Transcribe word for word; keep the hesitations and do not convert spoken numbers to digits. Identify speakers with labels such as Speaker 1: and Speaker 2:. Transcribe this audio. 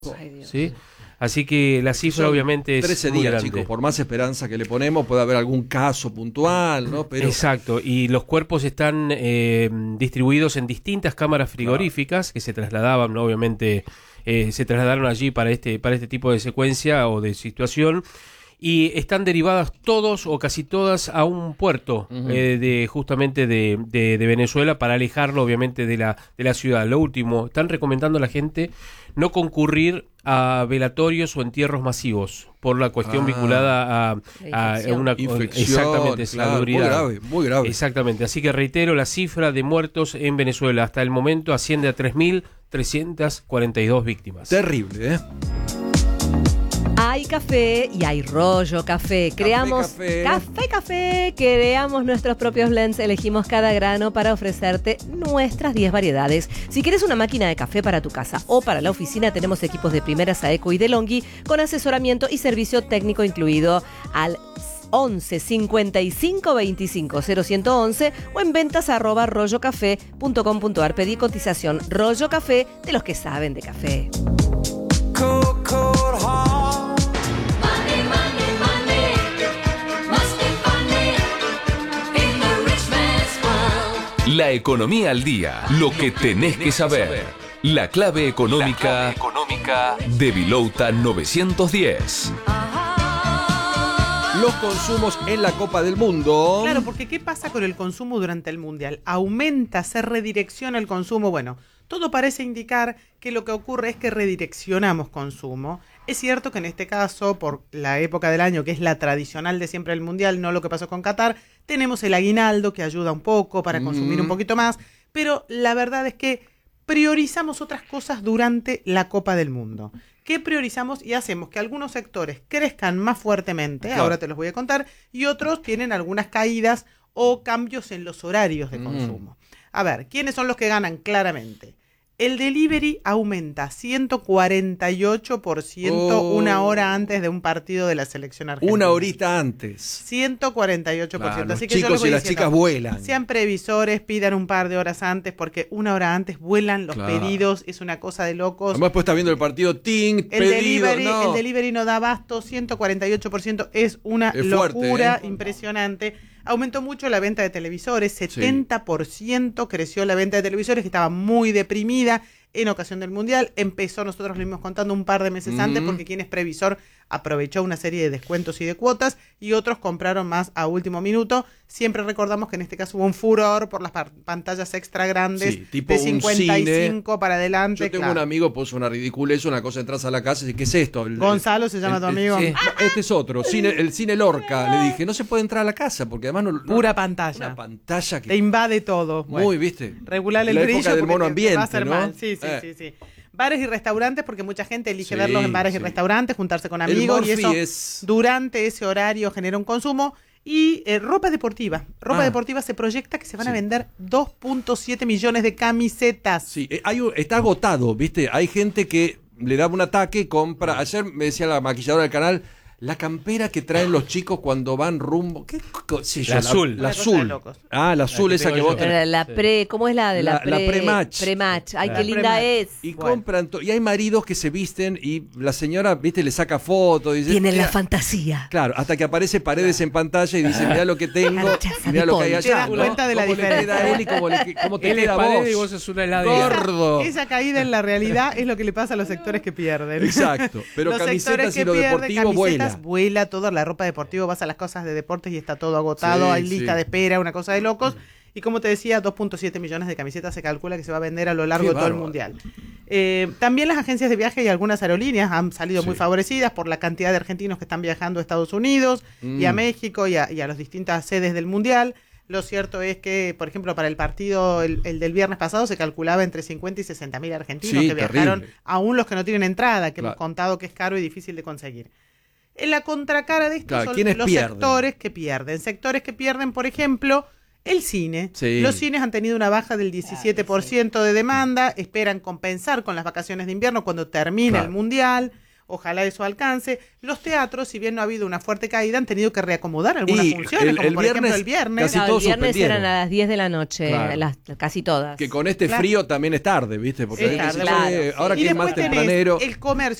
Speaker 1: Ay,
Speaker 2: ¿sí? Así que la cifra
Speaker 3: Son
Speaker 2: obviamente es
Speaker 3: trece
Speaker 2: muy
Speaker 3: días,
Speaker 2: grande.
Speaker 3: chicos, por más esperanza que le ponemos, puede haber algún caso puntual, ¿no? Pero
Speaker 2: Exacto, y los cuerpos están eh, distribuidos en distintas cámaras frigoríficas claro. que se trasladaban, ¿no? Obviamente eh, se trasladaron allí para este, para este tipo de secuencia o de situación. Y están derivadas todos o casi todas a un puerto uh-huh. eh, de justamente de, de, de Venezuela para alejarlo obviamente de la, de la ciudad. Lo último, están recomendando a la gente no concurrir a velatorios o entierros masivos por la cuestión ah, vinculada a, a, a una
Speaker 3: infección,
Speaker 2: exactamente
Speaker 3: claro,
Speaker 2: salubridad.
Speaker 3: Muy grave, muy grave.
Speaker 2: Exactamente. Así que reitero, la cifra de muertos en Venezuela hasta el momento asciende a tres mil trescientas cuarenta y dos víctimas.
Speaker 3: Terrible, ¿eh?
Speaker 1: Hay café y hay rollo café. Creamos
Speaker 3: café,
Speaker 1: café. café, café. Creamos nuestros propios blends. Elegimos cada grano para ofrecerte nuestras diez variedades. Si quieres una máquina de café para tu casa o para la oficina, tenemos equipos de primera Saeco y DeLonghi con asesoramiento y servicio técnico incluido al once cincuenta y cinco veinticinco cero ciento once o en ventas arroba rollocafé punto com punto ar. Pedí cotización. Rollo Café, de los que saben de café.
Speaker 4: Cold, cold heart.
Speaker 5: La economía al día, lo que tenés que saber. La clave económica, La clave económica de Vilouta novecientos diez.
Speaker 3: Los consumos en la Copa del Mundo.
Speaker 6: Claro, porque ¿qué pasa con el consumo durante el Mundial? ¿Aumenta, se redirecciona el consumo? Bueno, todo parece indicar que lo que ocurre es que redireccionamos consumo. Es cierto que en este caso, por la época del año, que es la tradicional de siempre del Mundial, no lo que pasó con Qatar, tenemos el aguinaldo que ayuda un poco para consumir mm. un poquito más, pero la verdad es que priorizamos otras cosas durante la Copa del Mundo. ¿Qué priorizamos? Y hacemos que algunos sectores crezcan más fuertemente, claro. ahora te los voy a contar, y otros tienen algunas caídas o cambios en los horarios de mm. consumo. A ver, ¿quiénes son los que ganan claramente? El delivery aumenta ciento cuarenta y ocho por ciento oh. una hora antes de un partido de la selección argentina.
Speaker 3: Una horita antes.
Speaker 6: ciento cuarenta y ocho por ciento.
Speaker 3: Claro,
Speaker 6: Así
Speaker 3: los
Speaker 6: que yo les
Speaker 3: chicos
Speaker 6: voy
Speaker 3: y las
Speaker 6: diciendo,
Speaker 3: chicas vuelan.
Speaker 6: Sean previsores, pidan un par de horas antes, porque una hora antes vuelan los
Speaker 3: claro.
Speaker 6: pedidos, es una cosa de locos.
Speaker 3: Además, pues está viendo el partido, ting,
Speaker 6: el
Speaker 3: pedido,
Speaker 6: delivery,
Speaker 3: no.
Speaker 6: El delivery no da abasto, ciento cuarenta y ocho por ciento es una
Speaker 3: es
Speaker 6: locura
Speaker 3: fuerte, ¿eh?
Speaker 6: impresionante. Aumentó mucho la venta de televisores, setenta por ciento sí. creció la venta de televisores, que estaba muy deprimida en ocasión del Mundial. Empezó, nosotros lo vimos contando un par de meses mm. antes, porque quien es previsor aprovechó una serie de descuentos y de cuotas, y otros compraron más a último minuto. Siempre recordamos que en este caso hubo un furor por las par- pantallas extra grandes,
Speaker 3: sí, tipo
Speaker 6: de cincuenta y cinco
Speaker 3: cine.
Speaker 6: Para adelante.
Speaker 3: Yo tengo
Speaker 6: claro.
Speaker 3: un amigo, puso una ridiculez, una cosa, entras a la casa y dices, ¿qué es esto? El,
Speaker 6: Gonzalo se llama
Speaker 3: el,
Speaker 6: tu
Speaker 3: el,
Speaker 6: amigo.
Speaker 3: El, no, este es otro, cine, el cine Lorca. Le dije, no se puede entrar a la casa, porque además no...
Speaker 6: Pura
Speaker 3: no,
Speaker 6: pantalla.
Speaker 3: Una pantalla que...
Speaker 6: Te invade todo.
Speaker 3: Muy,
Speaker 6: bueno,
Speaker 3: viste.
Speaker 6: Regular el
Speaker 3: la
Speaker 6: brillo.
Speaker 3: época del mono ambiente,
Speaker 6: va a ser
Speaker 3: ¿no?
Speaker 6: mal. Sí, sí,
Speaker 3: eh.
Speaker 6: sí, sí. Bares y restaurantes, porque mucha gente elige
Speaker 3: sí,
Speaker 6: verlos en bares
Speaker 3: sí.
Speaker 6: y restaurantes, juntarse con amigos, y eso
Speaker 3: es...
Speaker 6: durante ese horario genera un consumo. Y eh, ropa deportiva. Ropa
Speaker 3: ah.
Speaker 6: deportiva se proyecta que se van
Speaker 3: sí.
Speaker 6: a vender dos punto siete millones de camisetas.
Speaker 3: Sí, hay un, está agotado, ¿viste? Hay gente que le da un ataque y compra. Ayer me decía la maquilladora del canal, la campera que traen los chicos cuando van rumbo. ¿Qué cosa?
Speaker 2: La azul.
Speaker 3: La, la azul. Ah, la azul, la esa que, que vos tenés.
Speaker 1: La, la pre, ¿cómo es la de la,
Speaker 3: la
Speaker 1: pre?
Speaker 3: La pre-match.
Speaker 1: Pre-match. Ay,
Speaker 3: la
Speaker 1: qué linda
Speaker 6: pre-match.
Speaker 1: es.
Speaker 3: Y
Speaker 6: bueno.
Speaker 3: compran, to- y hay maridos que se visten y la señora, viste, le saca fotos. Dice,
Speaker 1: Tienen la
Speaker 3: mira,
Speaker 1: fantasía.
Speaker 3: claro, hasta que aparece Paredes claro. en pantalla y dice, mirá lo que tengo, mirá lo que hay allá.
Speaker 6: Te das
Speaker 3: ¿no?
Speaker 6: cuenta de la
Speaker 3: ¿Cómo
Speaker 6: diferencia?
Speaker 3: le queda a él y cómo, le, cómo te
Speaker 2: Él es
Speaker 3: queda a
Speaker 2: Paredes
Speaker 3: vos?
Speaker 2: y vos sos una heladera.
Speaker 3: Gordo.
Speaker 6: Esa caída en la realidad es lo que le pasa a los sectores que pierden.
Speaker 3: Exacto. Pero
Speaker 6: los
Speaker 3: camisetas
Speaker 6: sectores
Speaker 3: y lo
Speaker 6: que pierden,
Speaker 3: deportivo vuela.
Speaker 6: Vuela toda la ropa deportiva, vas a las cosas de deportes y está todo agotado,
Speaker 3: Sí,
Speaker 6: hay lista
Speaker 3: sí.
Speaker 6: de espera, una cosa de locos. Y como te decía, dos punto siete millones de camisetas se calcula que se va a vender a lo largo
Speaker 3: Qué
Speaker 6: de todo el
Speaker 3: bárbaro.
Speaker 6: Mundial. Eh, también las agencias de viaje y algunas aerolíneas han salido
Speaker 3: Sí.
Speaker 6: muy favorecidas por la cantidad de argentinos que están viajando a Estados Unidos
Speaker 3: Mm.
Speaker 6: y a México y a, y a las distintas sedes del Mundial. Lo cierto es que, por ejemplo, para el partido, el, el del viernes pasado, se calculaba entre cincuenta y sesenta mil argentinos
Speaker 3: Sí,
Speaker 6: que
Speaker 3: terrible.
Speaker 6: viajaron, aún los que no tienen entrada, que
Speaker 3: Claro.
Speaker 6: hemos contado que es caro y difícil de conseguir. En la contracara de esto
Speaker 3: Claro,
Speaker 6: son
Speaker 3: ¿quiénes
Speaker 6: los
Speaker 3: pierden?
Speaker 6: sectores que pierden. Sectores que pierden, por ejemplo, el cine.
Speaker 3: Sí.
Speaker 6: Los cines han tenido una baja del diecisiete por ciento de demanda, esperan compensar con las vacaciones de invierno cuando termine
Speaker 3: Claro.
Speaker 6: el Mundial. ojalá eso alcance. Los teatros, si bien no ha habido una fuerte caída, han tenido que reacomodar algunas
Speaker 3: Y
Speaker 6: funciones,
Speaker 3: el-
Speaker 6: como
Speaker 3: el
Speaker 6: por
Speaker 3: viernes
Speaker 6: ejemplo el viernes.
Speaker 3: casi
Speaker 1: No, el
Speaker 3: todos
Speaker 1: viernes
Speaker 3: suspendieron.
Speaker 1: eran a las diez de la noche,
Speaker 3: Claro.
Speaker 1: las, casi todas.
Speaker 3: Que con este
Speaker 6: Claro.
Speaker 3: frío también es tarde, ¿viste? Porque
Speaker 6: Es
Speaker 3: hay que
Speaker 6: tarde,
Speaker 3: decir,
Speaker 1: claro,
Speaker 3: "Che,
Speaker 1: sí.
Speaker 3: ahora
Speaker 6: Y
Speaker 3: que es más
Speaker 6: después tenés
Speaker 3: tempranero".
Speaker 6: el comercio